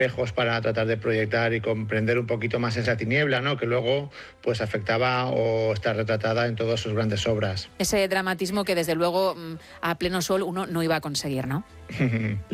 espejos para tratar de proyectar y comprender un poquito más esa tiniebla, ¿no?, que luego pues afectaba o está retratada en todas sus grandes obras. Ese dramatismo que desde luego a pleno sol uno no iba a conseguir, ¿no?